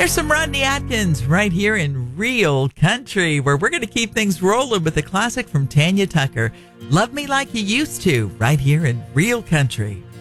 Here's some Rodney Atkins right here in Real Country, where we're going to keep things rolling with a classic from Tanya Tucker. Love Me Like You Used To, right here in Real Country.